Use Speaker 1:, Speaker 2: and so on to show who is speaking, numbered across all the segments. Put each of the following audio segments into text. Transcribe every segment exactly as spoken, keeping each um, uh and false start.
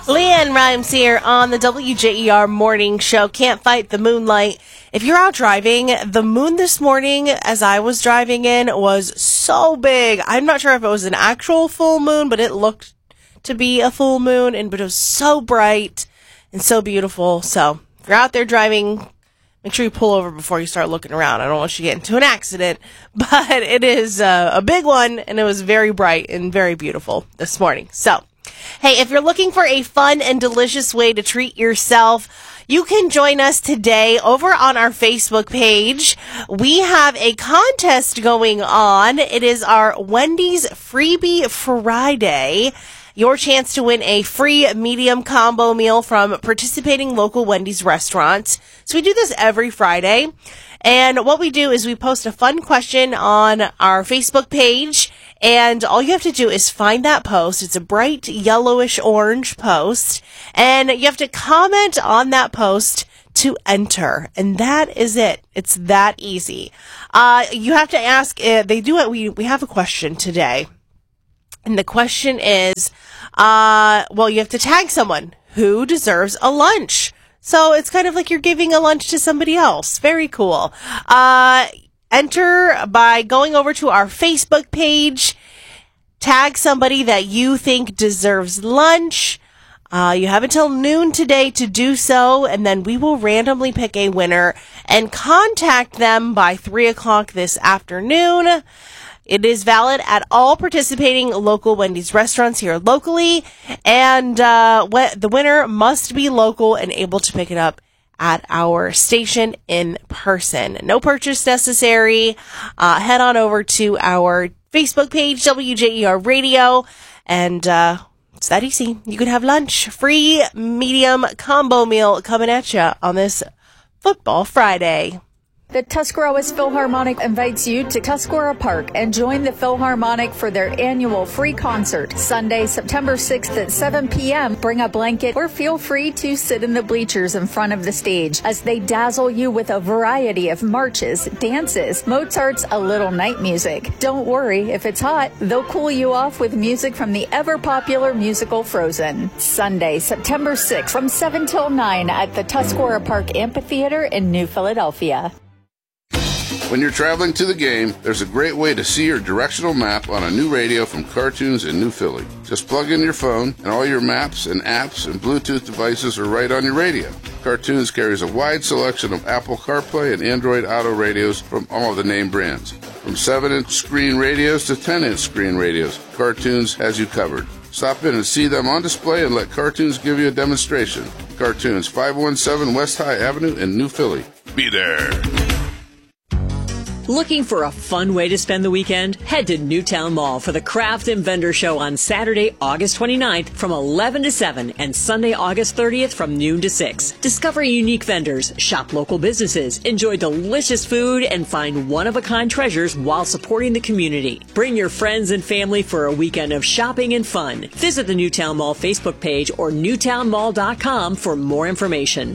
Speaker 1: Leanne Rhymes here on the W J E R Morning Show. Can't fight the moonlight. If you're out driving, the moon this morning as I was driving in was so big. I'm not sure if it was an actual full moon, but it looked to be a full moon, and but it was so bright and so beautiful. So if you're out there driving, make sure you pull over before you start looking around. I don't want you to get into an accident, but it is uh, a big one, and it was very bright and very beautiful this morning. So, hey, if you're looking for a fun and delicious way to treat yourself, you can join us today over on our Facebook page. We have a contest going on. It is our Wendy's Freebie Friday. Your chance to win a free medium combo meal from participating local Wendy's restaurants. So we do this every Friday. And what we do is we post a fun question on our Facebook page. And all you have to do is find that post. It's a bright yellowish orange post. And you have to comment on that post to enter. And that is it. It's that easy. Uh, you have to ask, uh, they do it. We, we have a question today. And the question is, uh, well, you have to tag someone who deserves a lunch. So it's kind of like you're giving a lunch to somebody else. Very cool. Uh, enter by going over to our Facebook page, tag somebody that you think deserves lunch. Uh, you have until noon today to do so, and then we will randomly pick a winner and contact them by three o'clock this afternoon. It is valid at all participating local Wendy's restaurants here locally, and uh, the winner must be local and able to pick it up at our station in person. No purchase necessary. Uh, head on over to our Facebook page, W J E R Radio, and uh, it's that easy. You can have lunch. Free medium combo meal coming at you on this Football Friday.
Speaker 2: The Tuscarawas Philharmonic invites you to Tuscarora Park and join the Philharmonic for their annual free concert, Sunday, September sixth at seven p.m. Bring a blanket or feel free to sit in the bleachers in front of the stage as they dazzle you with a variety of marches, dances, Mozart's A Little Night Music. Don't worry, if it's hot, they'll cool you off with music from the ever-popular musical Frozen. Sunday, September sixth from seven till nine at the Tuscarora Park Amphitheater in New Philadelphia.
Speaker 3: When you're traveling to the game, there's a great way to see your directional map on a new radio from Cartoons in New Philly. Just plug in your phone, and all your maps and apps and Bluetooth devices are right on your radio. Cartoons carries a wide selection of Apple CarPlay and Android Auto radios from all the name brands. From seven inch screen radios to ten inch screen radios, Cartoons has you covered. Stop in and see them on display and let Cartoons give you a demonstration. Cartoons, five one seven West High Avenue in New Philly. Be there.
Speaker 4: Looking for a fun way to spend the weekend? Head to Newtown Mall for the Craft and Vendor Show on Saturday, August twenty-ninth from eleven to seven and Sunday, August thirtieth from noon to six. Discover unique vendors, shop local businesses, enjoy delicious food, and find one-of-a-kind treasures while supporting the community. Bring your friends and family for a weekend of shopping and fun. Visit the Newtown Mall Facebook page or newtown mall dot com for more information.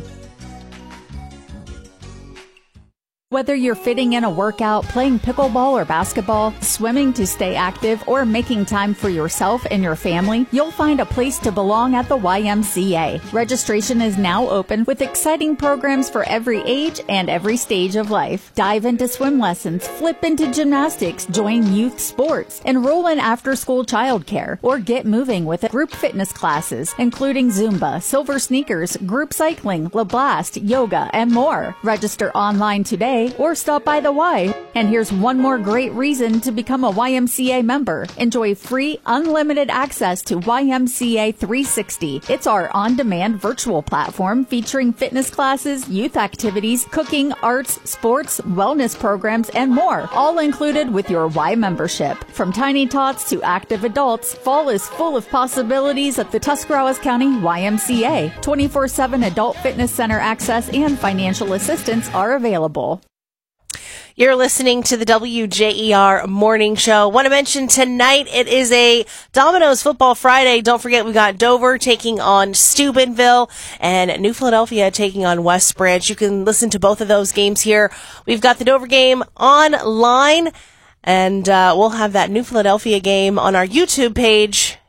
Speaker 2: Whether you're fitting in a workout, playing pickleball or basketball, swimming to stay active, or making time for yourself and your family, you'll find a place to belong at the Y M C A. Registration is now open with exciting programs for every age and every stage of life. Dive into swim lessons, flip into gymnastics, join youth sports, enroll in after-school childcare, or get moving with group fitness classes, including Zumba, Silver Sneakers, group cycling, LaBlast, yoga, and more. Register online today or stop by the Y. And here's one more great reason to become a Y M C A member. Enjoy free, unlimited access to Y M C A three sixty. It's our on-demand virtual platform featuring fitness classes, youth activities, cooking, arts, sports, wellness programs, and more, all included with your Y membership. From tiny tots to active adults, fall is full of possibilities at the Tuscarawas County Y M C A. twenty-four seven Adult Fitness Center access and financial assistance are available.
Speaker 1: You're listening to the W J E R Morning Show. Want to mention tonight it is a Domino's Football Friday. Don't forget we got Dover taking on Steubenville and New Philadelphia taking on West Branch. You can listen to both of those games here. We've got the Dover game online, and uh, we'll have that New Philadelphia game on our YouTube page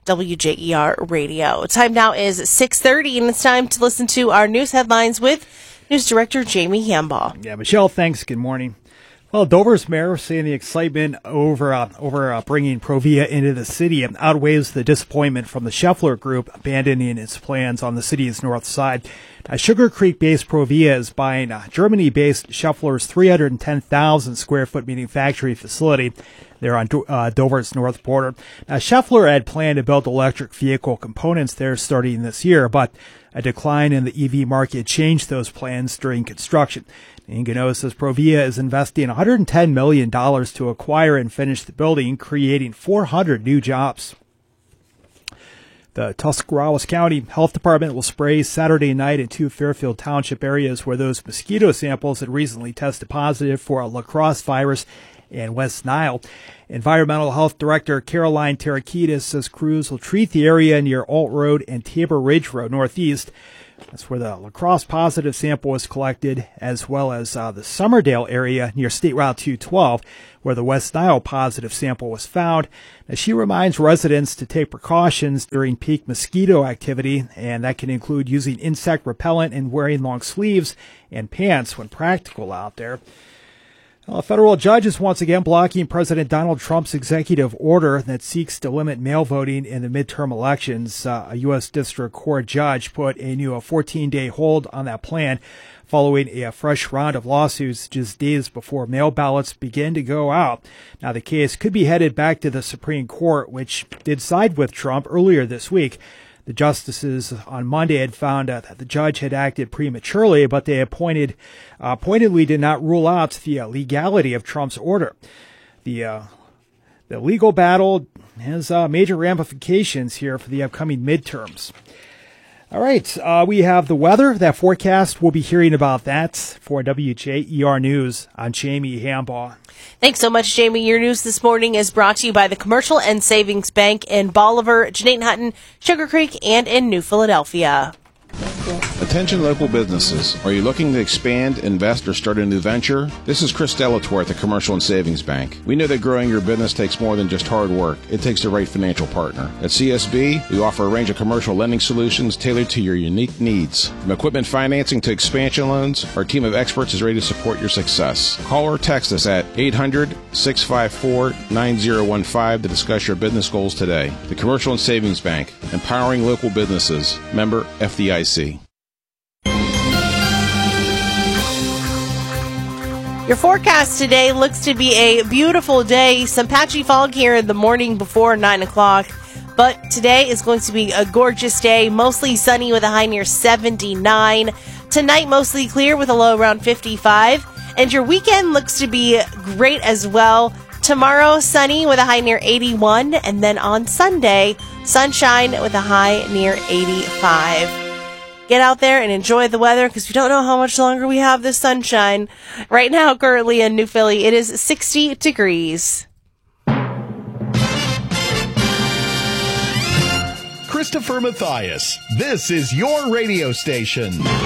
Speaker 1: W J E R Radio. Time now is six thirty, and it's time to listen to our news headlines with News Director Jamie Hambaugh.
Speaker 5: Yeah, Michelle, thanks. Good morning. Well, Dover's mayor saying the excitement over uh, over uh, bringing Provia into the city outweighs the disappointment from the Scheffler Group abandoning its plans on the city's north side. Uh, Sugar Creek-based Provia is buying uh, Germany-based Scheffler's three hundred ten thousand square foot manufacturing facility there on Do- uh, Dover's north border. Now, Scheffler had planned to build electric vehicle components there starting this year, but a decline in the E V market changed those plans during construction. Ingano says Provia is investing one hundred ten million dollars to acquire and finish the building, creating four hundred new jobs. The Tuscarawas County Health Department will spray Saturday night in two Fairfield Township areas where those mosquito samples had recently tested positive for a La Crosse virus and West Nile. Environmental Health Director Caroline Tarakitis says crews will treat the area near Alt Road and Tabor Ridge Road Northeast. That's where the La Crosse positive sample was collected, as well as uh, the Summerdale area near State Route two twelve, where the West Nile positive sample was found. Now, she reminds residents to take precautions during peak mosquito activity, and that can include using insect repellent and wearing long sleeves and pants when practical out there. Well, a federal judge is once again blocking President Donald Trump's executive order that seeks to limit mail voting in the midterm elections. Uh, a U S District Court judge put a new fourteen-day hold on that plan following a fresh round of lawsuits just days before mail ballots begin to go out. Now, the case could be headed back to the Supreme Court, which did side with Trump earlier this week. The justices on Monday had found uh, that the judge had acted prematurely, but they appointed, uh, pointedly did not rule out the uh, legality of Trump's order. The uh, the legal battle has uh, major ramifications here for the upcoming midterms. All right, uh, we have the weather, that forecast. We'll be hearing about that for W J E R News. I'm Jamie Hambaugh.
Speaker 1: Thanks so much, Jamie. Your news this morning is brought to you by the Commercial and Savings Bank in Bolivar, Jeanette Hutton, Sugar Creek, and in New Philadelphia.
Speaker 6: Attention local businesses. Are you looking to expand, invest, or start a new venture? This is Chris Delatorre at the Commercial and Savings Bank. We know that growing your business takes more than just hard work. It takes the right financial partner. At C S B, we offer a range of commercial lending solutions tailored to your unique needs. From equipment financing to expansion loans, our team of experts is ready to support your success. Call or text us at eight hundred, six five four, nine zero one five to discuss your business goals today. The Commercial and Savings Bank, empowering local businesses. Member F D I C.
Speaker 1: Your forecast today looks to be a beautiful day. Some patchy fog here in the morning before nine o'clock. But today is going to be a gorgeous day. Mostly sunny with a high near seventy-nine. Tonight, mostly clear with a low around fifty-five. And your weekend looks to be great as well. Tomorrow, sunny with a high near eighty-one. And then on Sunday, sunshine with a high near eighty-five. Get out there and enjoy the weather because we don't know how much longer we have this sunshine. Right now, currently in New Philly, it is sixty degrees.
Speaker 7: Christopher Mathias, this is your radio station.